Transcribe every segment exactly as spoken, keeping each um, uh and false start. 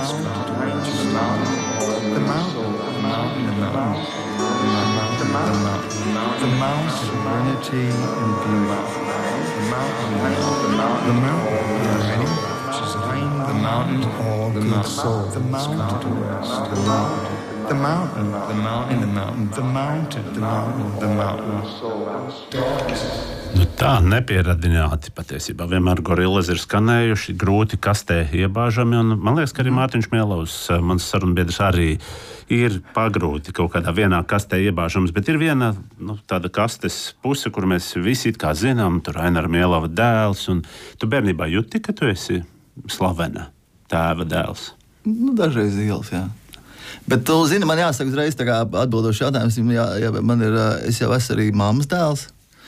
mountain, the mountain, the mountain, the mountain, the mountain, the mountain, serenity and beauty. The mountain, the mountain, the mountain, all good souls, the mountain, the mountain. The mountain, the mountain, the mountain, the mountain, the mountain, the mountain. Nu tā nepieradināti patiesībā. Vienmēr gorillas ir skanējuši, grūti kastē iebāžami, un man liekas, ka arī Mārtiņš Mielovs, mans sarunbiedrs, arī ir pagrūti kaut kādā vienā kastē iebāžams, bet ir viena nu, tāda kastes puse, kur mēs visi it kā zinām, tur Ainara Mielova dēls, un tu bērnībā jūti, ka tu esi slavena tēva dēls? Nu, dažreiz ielas, jā. Bet, tu zini, man jāsaka uzreiz, tā kā atbildoši jautājums, jā, jā, man ir, es jau esmu arī mammas dēls,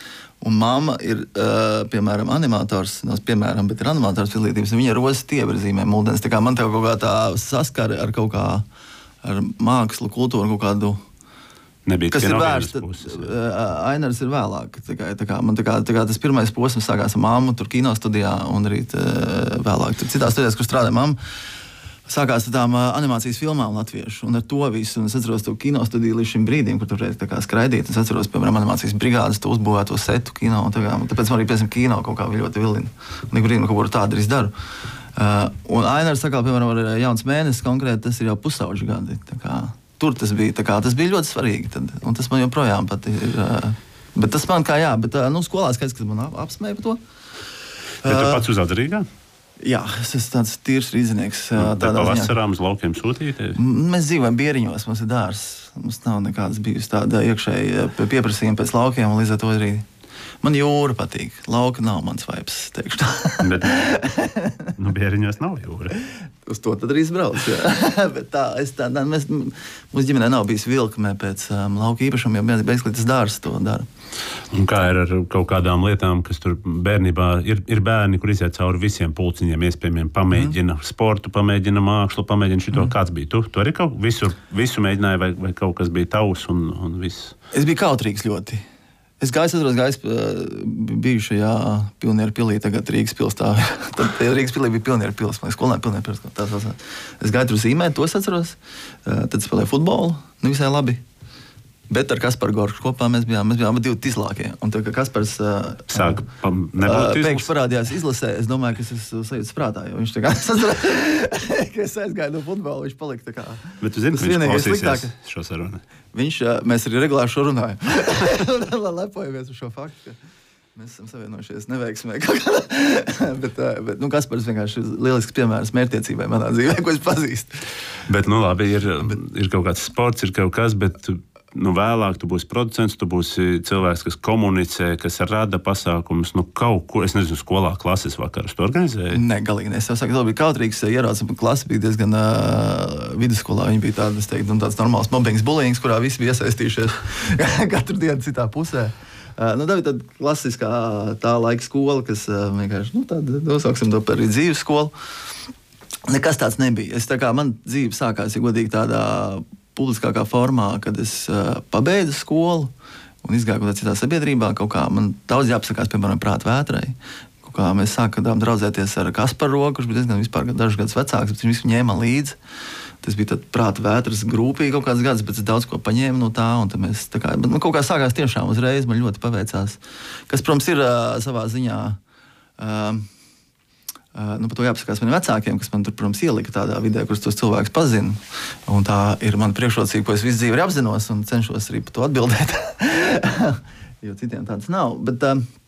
un mamma ir, uh, piemēram, animators, nav piemēram, bet ir animators izglītības, un viņa rozes tieverzīmē mūdens, tā kā man tev kaut kā tā saskara ar kaut kā, ar mākslu, kultūru, kaut kādu, nebija kas ir vērsta, uh, Ainars ir vēlāk, tā kā, tā kā, man tā kā, tā kā tas pirmais posms sākās ar mammu, tur kino studijā, un arī tā, vēlāk, tur citās studijās, kur strādāja mamma, sākās ar tām uh, animācijas filmām latviešu, un ar to visu, un es atceros to kino studiju līdz šim brīdim, kur tur reiz tā kā skraidīt, es atceros, piemēram, animācijas brigādes, to uzbūvēto setu kino, un tā kā, un tāpēc man arī, piemēram, kino kaut kā ļoti vilina, un ik brīdim kaut ko tādu arī daru. Uh, un Ainars saka, piemēram, ar Jauns mēnesis konkrēti, tas ir jau pusauģi gadi, tā kā, tur tas bija, tā kā, tas bija ļoti svarīgi, tad, un tas man joprojām pat ir, uh, bet tas man kā jā, bet, uh, nu, skolā skaits, kas man ap, apsmēja par to. Bet tu pats uzaudz Rīgā? Jā, es esmu tāds tīrs rīznieks. Tā vasarām uz laukiem sūtīties? Mēs dzīvojam Bieriņos, mums ir dārs. Mums nav nekādas bijusi tāda iekšēja pieprasījuma pēc laukiem, un līdz ar to arī man jūra patīk. Lauka nav mans vibes, teikšu tā. Bet, nu, Bieriņos nav jūra. Uz to tad arī es braucu, jā. Bet tā, es tā, mēs, mūsu ģimenē nav bijis vilkmē pēc um, lauka īpašuma, jo beigās tas dārs to dara. Un kā ir ar kaut kādām lietām, kas tur bērnībā ir, ir bērni, kur iziet cauri visiem pulciņiem, iespējamiem, pamēģina mm. sportu, pamēģina mākslu, pamēģina šito. Mm. Kāds bija tu? Tu arī kaut visu, visu mēģināji, vai, vai kaut kas bija tavs un, un viss? Es biju kautrīgs ļoti. Es gāju, es atceros, gāju biju šajā Pilnieru pilī, tagad Rīgas pils tā. Tad Rīgas pilī bija Pilnieru pils, man skolā Pilnieru pils. Tās, es gāju tur zīmēt, to es atceros. Tad spēlēju futbolu, nu visai labi. Bet ar Kasparu Gorku kopā mēs bijām, mēs bijām divi tizlākie. Un tā, ka Kaspars uh, Sāk, pa, uh, pēkšņi parādījās izlasē, es domāju, ka es esmu sajūtas prātā, jo viņš tā kā, ka es aizgāju no futbola, viņš palika tā kā. Bet tu zini, ka viņš klausīsies šo sarunu? Viņš, uh, mēs arī regulāri šo runājam. Lepojamies uz šo faktu, ka mēs esam savienojušies neveiksmē. bet, uh, bet, nu, Kaspars vienkārši ir lielisks piemērs mērķtiecībai manā dzīvē, ko es pazīstu. Bet, nu, labi, ir, ir kaut kāds sports, ir kaut kas, bet nu, vēlāk tu būsi producents, tu būsi cilvēks, kas komunicē, kas rada pasākumus, nu, kaut ko, es nezinu, skolā klases vakarus tu organizēji? Nē, galīgi ne. Es jau saku, tā bija kautrīgs, ierauc, klase bija diezgan uh, vidusskolā, viņi bija tāda, es teiktu, nu, tāds normāls mobbings, bullyings, kurā visi bija iesaistījušies katru dienu citā pusē. Uh, nu, tā bija tāda klasiskā tā laika skola, kas uh, vienkārši, nu, tāda, nosauksim to par dzīves skolu. Nekas tāds nebija. Es tā kā, man dzīve sākās, ja godīgi, tādā publiskākā formā, kad es uh, pabeidzu skolu un izgāju kaut kādā citā sabiedrībā, kaut kā man daudz jāapsakās, piemēram, Prāta vētrai. Kaut kā mēs sākām draudzēties ar Kasparu Roku, kurš bija diezgan vispār dažus gadus vecāks, bet viņš visu ņēma līdzi. Tas bija tad Prāta vētras grupī kaut kāds gads, bet es daudz ko paņēmu no tā, un tad mēs tā kā, bet man kaut kā sākās tiešām uzreiz, man ļoti paveicās. Kas, protams, ir uh, savā ziņā uh, Uh, nu, par to jāpasakās maniem vecākiem, kas man tur, protams, ielika tādā vidē, kurus tos cilvēkus pazinu. Un tā ir mana priekšrocība, ko es visu dzīvi arī apzinos un cenšos arī par to atbildēt. Jo citiem tāds nav. Bet, uh,